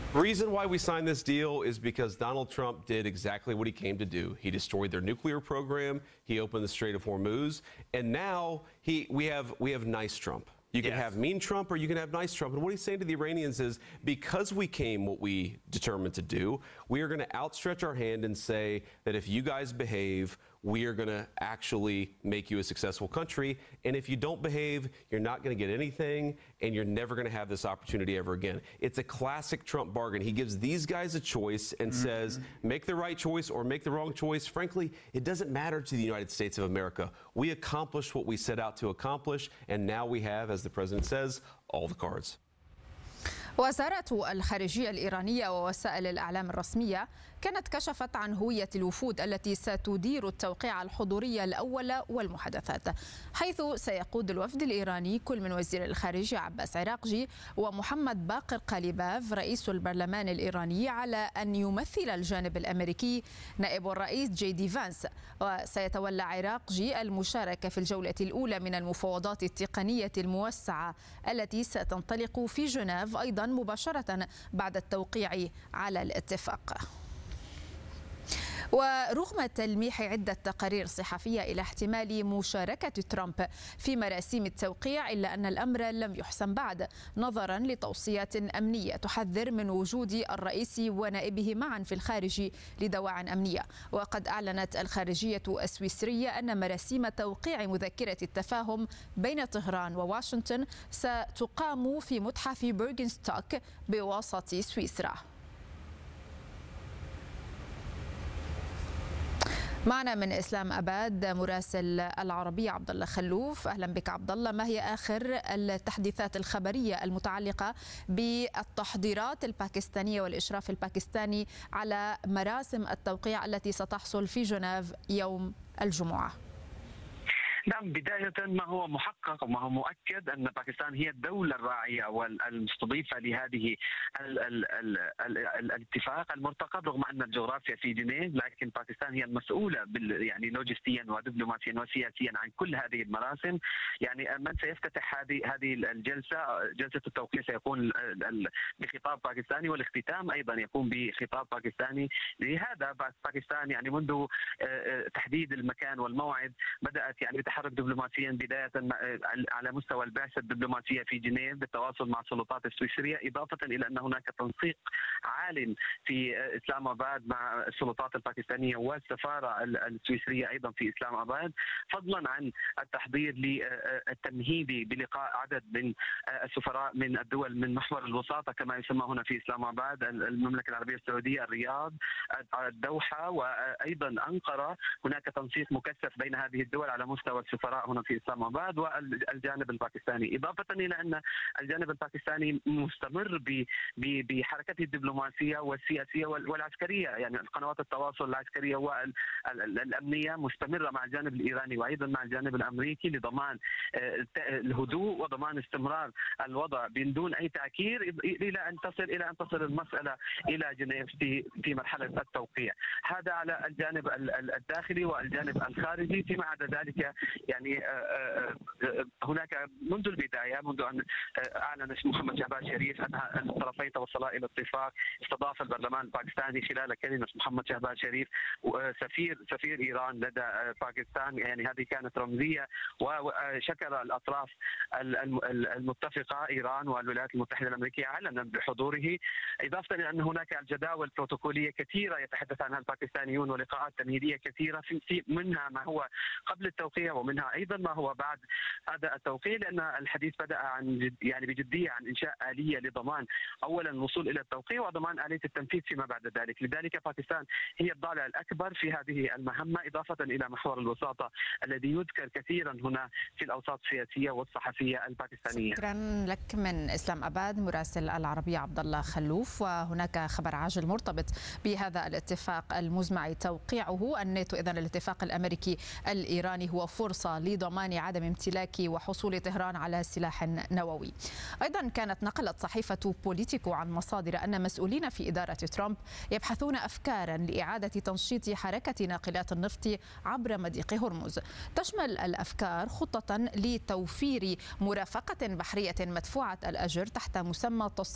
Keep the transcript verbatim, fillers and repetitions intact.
The reason why we signed this deal is because Donald Trump did exactly what he came to do. He destroyed their nuclear program. He opened the Strait of Hormuz, and now he we have we have nice Trump. You can yes. have mean Trump or you can have nice Trump. And what he's saying to the Iranians is, because we came what we determined to do, we are going to outstretch our hand and say that if you guys behave, we are going to actually make you a successful country. And if you don't behave, you're not going to get anything, and you're never going to have this opportunity ever again. It's a classic Trump bargain. He gives these guys a choice and mm-hmm. says, make the right choice or make the wrong choice. Frankly, it doesn't matter to the United States of America. We accomplished what we set out to accomplish, and now we have, as the president says, all the cards. وزارة الخارجية الإيرانية ووسائل الإعلام الرسمية كانت كشفت عن هوية الوفود التي ستدير التوقيع الحضوري الأول والمحادثات، حيث سيقود الوفد الإيراني كل من وزير الخارجية عباس عراقجي ومحمد باقر قاليباف رئيس البرلمان الإيراني، على أن يمثل الجانب الأمريكي نائب الرئيس جي دي فانس. وسيتولى عراقجي المشاركة في الجولة الأولى من المفاوضات التقنية الموسعة التي ستنطلق في جنيف أيضا مباشرة بعد التوقيع على الاتفاق. ورغم تلميح عدة تقارير صحفية إلى احتمال مشاركة ترامب في مراسيم التوقيع، إلا أن الأمر لم يحسم بعد، نظرا لتوصيات أمنية تحذر من وجود الرئيس ونائبه معا في الخارج لدواعٍ أمنية. وقد أعلنت الخارجية السويسرية أن مراسيم توقيع مذكرة التفاهم بين طهران وواشنطن ستقام في متحف بيرغنستوك بوسط سويسرا. معنا من اسلام اباد مراسل العربية عبد الله خلوف. اهلا بك عبد الله، ما هي اخر التحديثات الخبرية المتعلقة بالتحضيرات الباكستانية والاشراف الباكستاني على مراسم التوقيع التي ستحصل في جنيف يوم الجمعة؟ نعم، بداية ما هو محقق وما هو مؤكد أن باكستان هي الدولة الراعية والمستضيفة لهذه ال ال ال ال الاتفاق المرتقب، رغم أن الجغرافيا في جنيف، لكن باكستان هي المسؤولة بال يعني لوجستيا ودبلوماسيا وسياسيا عن كل هذه المراسم. يعني من سيفتتح هذه هذه الجلسة، جلسة التوقيع، سيكون بخطاب باكستاني، والاختتام أيضا يكون بخطاب باكستاني. لهذا باكستان يعني منذ تحديد المكان والموعد بدأت يعني تحرك دبلوماسيا، بداية على مستوى البعثة الدبلوماسية في جنيف بالتواصل مع السلطات السويسرية، إضافة إلى أن هناك تنسيق عال في إسلام آباد مع السلطات الباكستانية والسفارة السويسرية أيضا في إسلام آباد، فضلا عن التحضير للتمهيد بلقاء عدد من السفراء من الدول من محور الوساطة كما يسمى هنا في إسلام آباد، المملكة العربية السعودية، الرياض، الدوحة، وأيضا أنقرة. هناك تنسيق مكثف بين هذه الدول على مستوى السفراء هنا في إسلام آباد والجانب الباكستاني، إضافة إلى أن الجانب الباكستاني مستمر بحركته الدبلوماسية والسياسية والعسكرية، يعني قنوات التواصل العسكرية والأمنية مستمرة مع الجانب الإيراني وأيضا مع الجانب الأمريكي لضمان الهدوء وضمان استمرار الوضع من دون أي تعكير إلى أن تصل إلى أن تصل المسألة إلى جنيف في في مرحلة التوقيع. هذا على الجانب الداخلي والجانب الخارجي. فيما عدا ذلك يعني هناك منذ البداية، منذ أن أعلن محمد شهباز شريف أن الطرفين توصلا إلى اتفاق، استضاف البرلمان الباكستاني خلال كلمة محمد شهباز شريف سفير سفير إيران لدى باكستان، يعني هذه كانت رمزية، وشكر الأطراف المتفقة إيران والولايات المتحدة الأمريكية علنا بحضوره، إضافة إلى أن هناك الجداول بروتوكولية كثيرة يتحدث عنها الباكستانيون ولقاءات تمهيدية كثيرة، في منها ما هو قبل التوقيع ومنها ايضا ما هو بعد هذا التوقيع، لان الحديث بدا عن جد يعني بجديه عن انشاء اليه لضمان اولا الوصول الى التوقيع وضمان اليه التنفيذ فيما بعد ذلك. لذلك باكستان هي الضالع الاكبر في هذه المهمه، اضافه الى محور الوساطه الذي يذكر كثيرا هنا في الاوساط السياسيه والصحفيه الباكستانيه. شكرا لك من اسلام اباد مراسل العربيه عبد الله خلوف. وهناك خبر عاجل مرتبط بهذا الاتفاق المزمع توقيعه الناتو. اذا الاتفاق الامريكي الإيراني هو فرصة لضمان عدم امتلاك وحصول طهران على سلاح نووي. أيضا كانت نقلت صحيفة بوليتيكو عن مصادر أن مسؤولين في إدارة ترامب يبحثون أفكارا لإعادة تنشيط حركة ناقلات النفط عبر مضيق هرمز. تشمل الأفكار خطة لتوفير مرافقة بحرية مدفوعة الأجر تحت مسمى تصريف